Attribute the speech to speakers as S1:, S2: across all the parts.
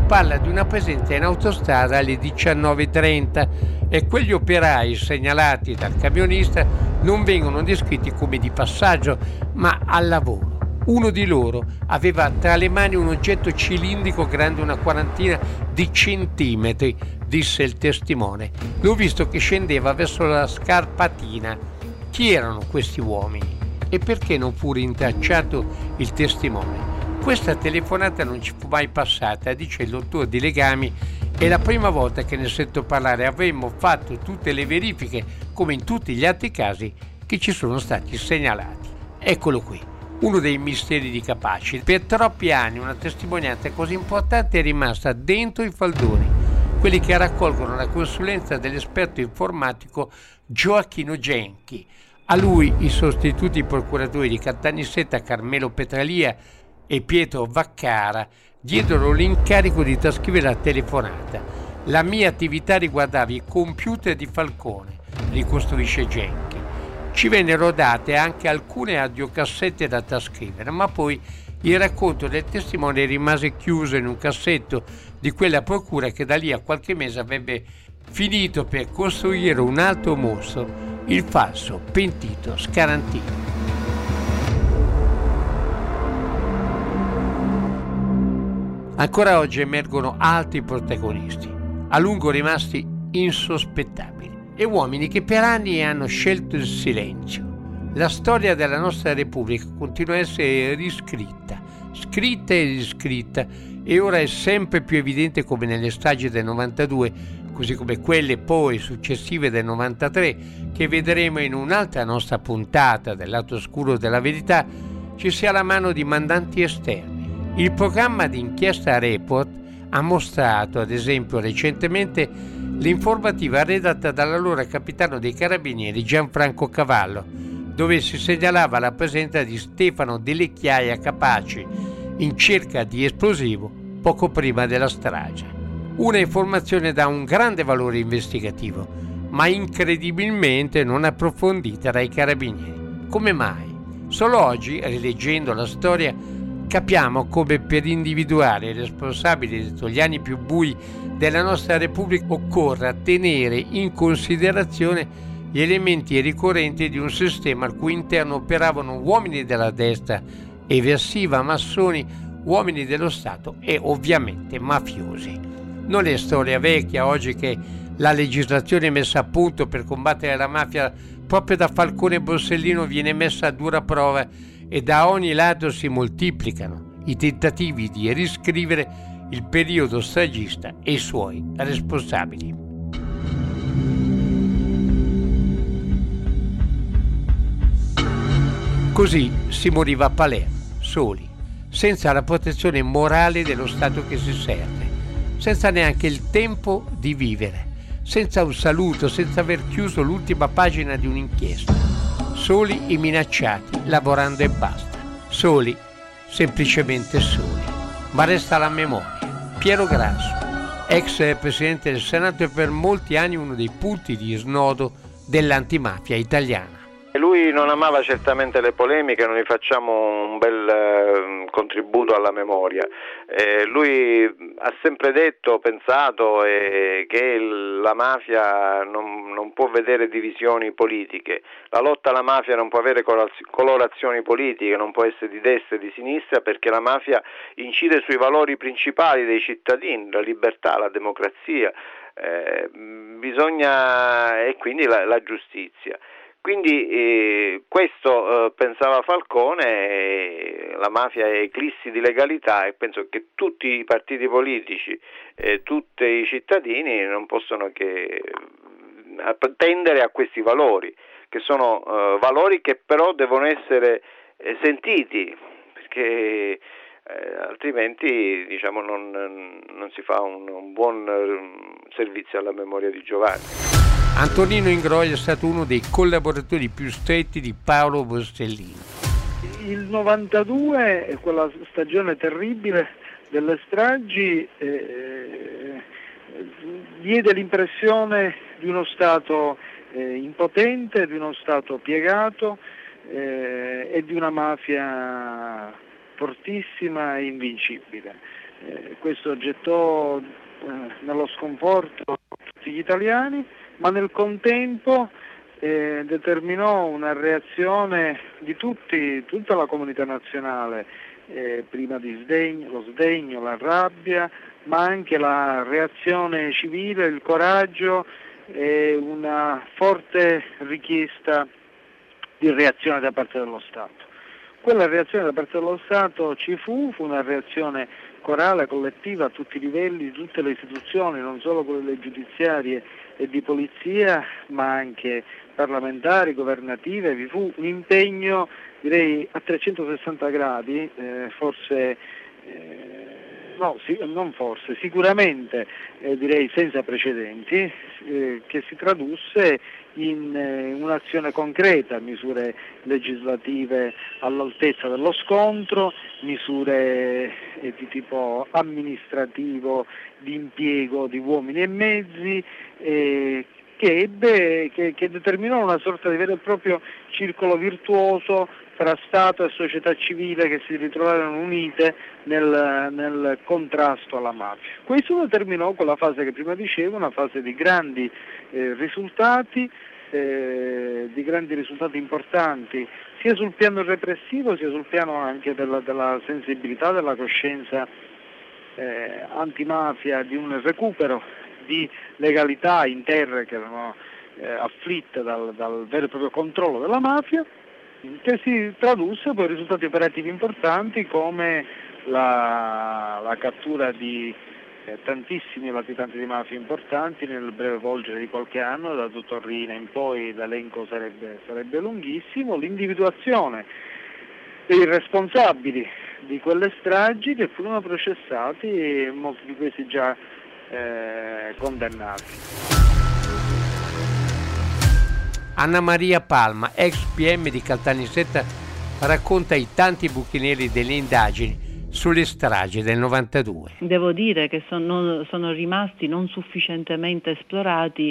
S1: parla di una presenza in autostrada alle 19:30 e quegli operai segnalati dal camionista non vengono descritti come di passaggio, ma al lavoro. Uno di loro aveva tra le mani un oggetto cilindrico grande una quarantina di centimetri, disse il testimone. L'ho visto che scendeva verso la scarpatina. Chi erano questi uomini? E perché non fu rintracciato il testimone? Questa telefonata non ci fu mai passata, dice il dottor Di Legami. È la prima volta che ne sento parlare. Avremmo fatto tutte le verifiche, come in tutti gli altri casi che ci sono stati segnalati. Eccolo qui, uno dei misteri di Capaci. Per troppi anni una testimonianza così importante è rimasta dentro i faldoni, quelli che raccolgono la consulenza dell'esperto informatico Gioacchino Genchi. A lui i sostituti procuratori di Caltanissetta Carmelo Petralia e Pietro Vaccara diedero l'incarico di trascrivere la telefonata. La mia attività riguardava i computer di Falcone, ricostruisce Genchi. Ci vennero date anche alcune audiocassette da trascrivere, ma poi il racconto del testimone rimase chiuso in un cassetto di quella procura che da lì a qualche mese avrebbe finito per costruire un altro mostro, il falso pentito Scarantino. Ancora oggi emergono altri protagonisti, a lungo rimasti insospettabili, e uomini che per anni hanno scelto il silenzio. La storia della nostra Repubblica continua a essere riscritta, scritta e riscritta, e ora è sempre più evidente come nelle stragi del 92, così come quelle poi successive del 93, che vedremo in un'altra nostra puntata del lato oscuro della verità, ci sia la mano di mandanti esterni. Il programma di inchiesta Report ha mostrato, ad esempio, recentemente l'informativa redatta dall'allora capitano dei Carabinieri Gianfranco Cavallo, dove si segnalava la presenza di Stefano Delle Chiaia Capaci in cerca di esplosivo poco prima della strage. Una informazione da un grande valore investigativo, ma incredibilmente non approfondita dai Carabinieri. Come mai? Solo oggi, rileggendo la storia, capiamo come per individuare i responsabili dentro gli anni più bui della nostra Repubblica occorra tenere in considerazione gli elementi ricorrenti di un sistema al cui interno operavano uomini della destra eversiva, massoni, uomini dello Stato e ovviamente mafiosi. Non è storia vecchia oggi che la legislazione messa a punto per combattere la mafia proprio da Falcone e Borsellino viene messa a dura prova e da ogni lato si moltiplicano i tentativi di riscrivere il periodo stragista e i suoi responsabili. Così si moriva a Palermo, soli, senza la protezione morale dello Stato che si serve, senza neanche il tempo di vivere, senza un saluto, senza aver chiuso l'ultima pagina di un'inchiesta. Soli e minacciati, lavorando e basta. Soli, semplicemente soli. Ma resta la memoria. Piero Grasso, ex presidente del Senato e per molti anni uno dei punti di snodo dell'antimafia italiana.
S2: Lui non amava certamente le polemiche, non gli facciamo un bel contributo alla memoria. Lui ha sempre detto, pensato che la mafia non può vedere divisioni politiche, la lotta alla mafia non può avere colorazioni politiche, non può essere di destra e di sinistra, perché la mafia incide sui valori principali dei cittadini, la libertà, la democrazia, e quindi la giustizia. Quindi questo pensava Falcone, la mafia è eclissi di legalità, e penso che tutti i partiti politici, tutti i cittadini non possono che tendere a questi valori, che sono valori che però devono essere sentiti, perché altrimenti diciamo non si fa un buon servizio alla memoria di Giovanni.
S1: Antonino Ingroia è stato uno dei collaboratori più stretti di Paolo Borsellino.
S3: Il 92, quella stagione terribile delle stragi, diede l'impressione di uno Stato impotente, di uno Stato piegato e di una mafia fortissima e invincibile. Questo gettò nello sconforto tutti gli italiani, ma nel contempo determinò una reazione di tutta la comunità nazionale, prima di lo sdegno, la rabbia, ma anche la reazione civile, il coraggio e una forte richiesta di reazione da parte dello Stato. Quella reazione da parte dello Stato fu una reazione corale, collettiva a tutti i livelli, di tutte le istituzioni, non solo quelle giudiziarie e di polizia, ma anche parlamentari, governative. Vi fu un impegno, direi, a 360 gradi, sicuramente direi senza precedenti, che si tradusse in un'azione concreta, misure legislative all'altezza dello scontro, misure di tipo amministrativo, di impiego di uomini e mezzi, che determinò una sorta di vero e proprio circolo virtuoso tra Stato e società civile che si ritrovarono unite nel contrasto alla mafia. Questo determinò quella fase che prima dicevo, una fase di grandi risultati importanti, sia sul piano repressivo sia sul piano anche della sensibilità, della coscienza antimafia, di un recupero di legalità in terre che erano afflitte dal vero e proprio controllo della mafia, che si tradusse poi in risultati operativi importanti come la cattura di tantissimi latitanti di mafia importanti nel breve volgere di qualche anno, da Torrina in poi l'elenco sarebbe lunghissimo, l'individuazione dei responsabili di quelle stragi che furono processati e molti di questi già condannati.
S1: Anna Maria Palma, ex PM di Caltanissetta, racconta i tanti buchi neri delle indagini sulle stragi del 92.
S4: Devo dire che sono rimasti non sufficientemente esplorati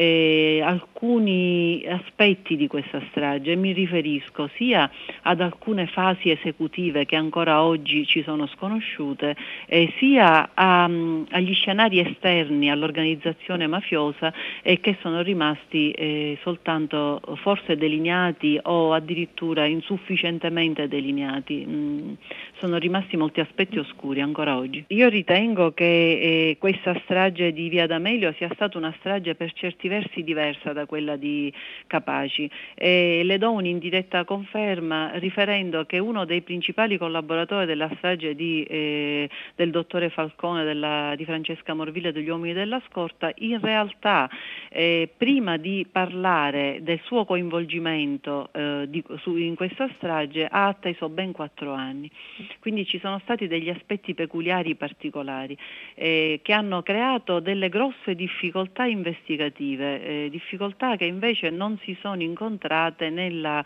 S4: alcuni aspetti di questa strage. Mi riferisco sia ad alcune fasi esecutive che ancora oggi ci sono sconosciute, sia agli scenari esterni all'organizzazione mafiosa che sono rimasti soltanto forse delineati o addirittura insufficientemente delineati. Sono rimasti molti aspetti oscuri ancora oggi. Io ritengo che questa strage di Via D'Amelio sia stata una strage per certi versi diversa da quella di Capaci. Le do un'indiretta conferma riferendo che uno dei principali collaboratori della strage del dottore Falcone, di Francesca Morvillo e degli uomini della scorta, in realtà prima di parlare del suo coinvolgimento in questa strage ha atteso ben 4 anni. Quindi ci sono stati degli aspetti peculiari particolari che hanno creato delle grosse difficoltà investigative, difficoltà che invece non si sono incontrate nel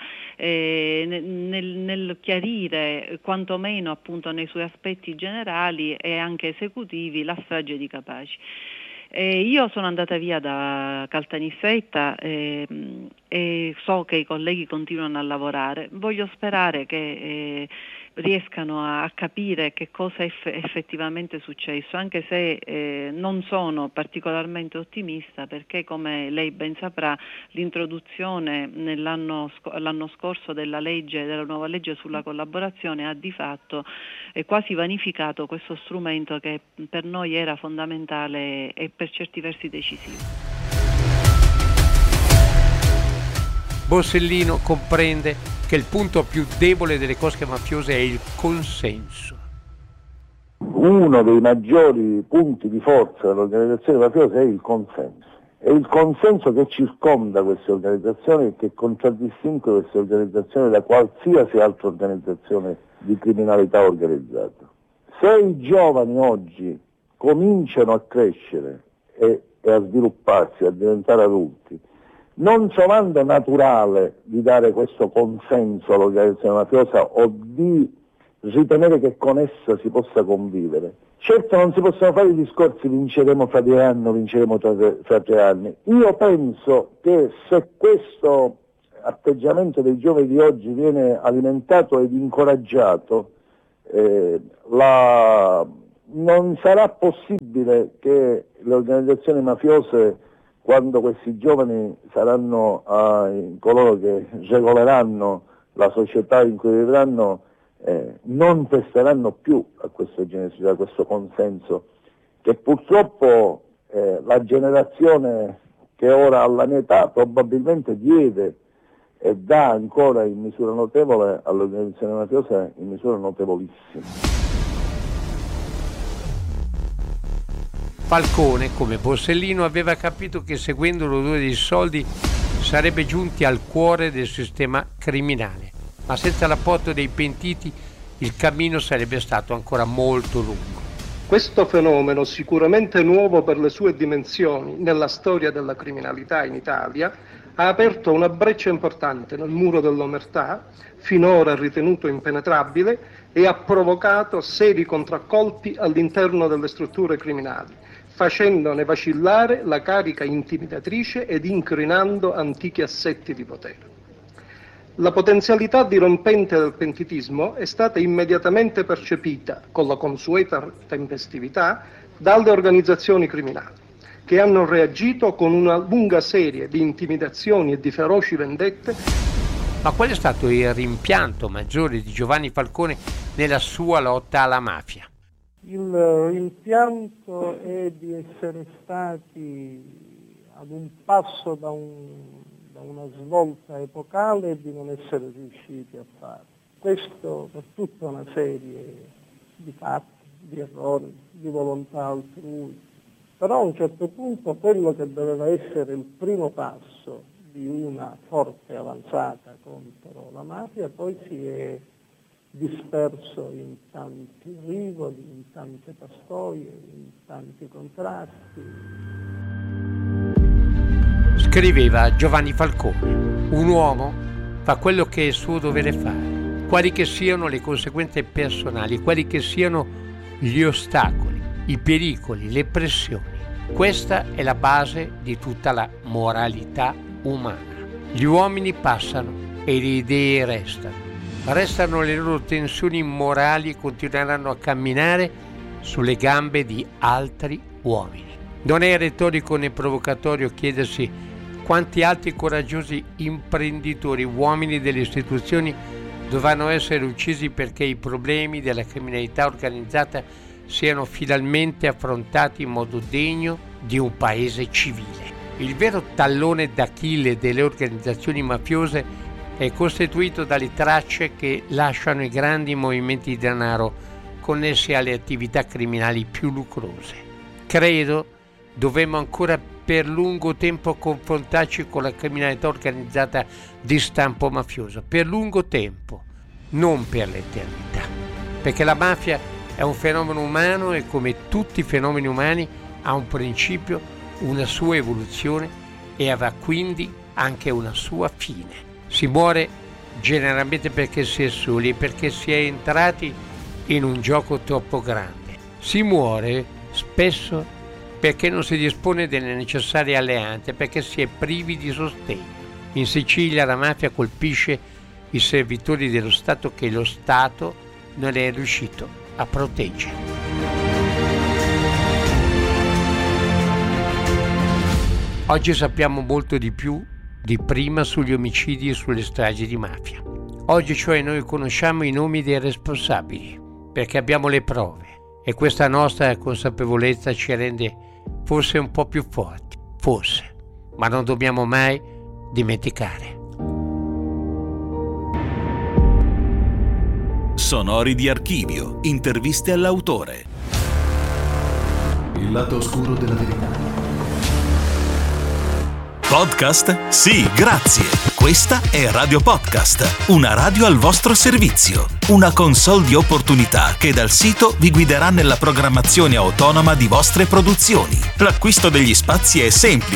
S4: chiarire quantomeno appunto nei suoi aspetti generali e anche esecutivi la strage di Capaci. Io sono andata via da Caltanissetta e so che i colleghi continuano a lavorare. Voglio sperare che riescano a capire che cosa è effettivamente successo, anche se non sono particolarmente ottimista, perché come lei ben saprà l'introduzione l'anno scorso della nuova legge sulla collaborazione ha di fatto quasi vanificato questo strumento che per noi era fondamentale e per certi versi decisivo.
S1: Borsellino comprende che il punto più debole delle cosche mafiose è il consenso.
S5: Uno dei maggiori punti di forza dell'organizzazione mafiosa è il consenso. È il consenso che circonda queste organizzazioni e che contraddistingue queste organizzazioni da qualsiasi altra organizzazione di criminalità organizzata. Se i giovani oggi cominciano a crescere e a svilupparsi, a diventare adulti, non trovando naturale di dare questo consenso all'organizzazione mafiosa o di ritenere che con essa si possa convivere, certo non si possono fare i discorsi vinceremo fra 2 anni, vinceremo fra 3 anni. Io penso che se questo atteggiamento dei giovani di oggi viene alimentato ed incoraggiato, non sarà possibile che le organizzazioni mafiose, quando questi giovani saranno coloro che regoleranno la società in cui vivranno, non presteranno più a questa generosità, a questo consenso, che purtroppo la generazione che ora ha la mia età probabilmente diede e dà ancora in misura notevole alle organizzazioni mafiose, in misura notevolissima.
S1: Falcone, come Borsellino, aveva capito che seguendo l'odore dei soldi sarebbe giunti al cuore del sistema criminale, ma senza l'apporto dei pentiti il cammino sarebbe stato ancora molto lungo.
S6: Questo fenomeno, sicuramente nuovo per le sue dimensioni nella storia della criminalità in Italia, ha aperto una breccia importante nel muro dell'omertà, finora ritenuto impenetrabile, e ha provocato seri contraccolpi all'interno delle strutture criminali, facendone vacillare la carica intimidatrice ed incrinando antichi assetti di potere. La potenzialità dirompente del pentitismo è stata immediatamente percepita, con la consueta tempestività, dalle organizzazioni criminali, che hanno reagito con una lunga serie di intimidazioni e di feroci vendette.
S1: Ma qual è stato il rimpianto maggiore di Giovanni Falcone nella sua lotta alla mafia?
S3: Il rimpianto è di essere stati ad un passo da una svolta epocale e di non essere riusciti a farlo. Questo per tutta una serie di fatti, di errori, di volontà altrui. Però a un certo punto quello che doveva essere il primo passo di una forte avanzata contro la mafia poi si è disperso in tanti rivoli, in tante pastoie, in tanti contrasti.
S1: Scriveva Giovanni Falcone: un uomo fa quello che è il suo dovere fare, quali che siano le conseguenze personali, quali che siano gli ostacoli, i pericoli, le pressioni. Questa è la base di tutta la moralità umana. Gli uomini passano e le idee restano le loro tensioni morali e continueranno a camminare sulle gambe di altri uomini. Non è retorico né provocatorio chiedersi quanti altri coraggiosi imprenditori, uomini delle istituzioni, dovranno essere uccisi perché i problemi della criminalità organizzata siano finalmente affrontati in modo degno di un paese civile. Il vero tallone d'Achille delle organizzazioni mafiose è costituito dalle tracce che lasciano i grandi movimenti di denaro connessi alle attività criminali più lucrose. Credo dovremo ancora per lungo tempo confrontarci con la criminalità organizzata di stampo mafioso, per lungo tempo, non per l'eternità, perché la mafia è un fenomeno umano e come tutti i fenomeni umani ha un principio, una sua evoluzione e avrà quindi anche una sua fine. Si muore generalmente perché si è soli e perché si è entrati in un gioco troppo grande. Si muore spesso perché non si dispone delle necessarie alleanze, perché si è privi di sostegno. In Sicilia la mafia colpisce i servitori dello Stato che lo Stato non è riuscito a proteggere. Oggi sappiamo molto di più di prima sugli omicidi e sulle stragi di mafia. Oggi cioè noi conosciamo i nomi dei responsabili, perché abbiamo le prove e questa nostra consapevolezza ci rende forse un po' più forti, forse, ma non dobbiamo mai dimenticare.
S7: Sonori di archivio, interviste all'autore.
S8: Il lato oscuro della verità.
S7: Podcast? Sì, grazie. Questa è Radio Podcast, una radio al vostro servizio. Una console di opportunità che dal sito vi guiderà nella programmazione autonoma di vostre produzioni. L'acquisto degli spazi è semplice.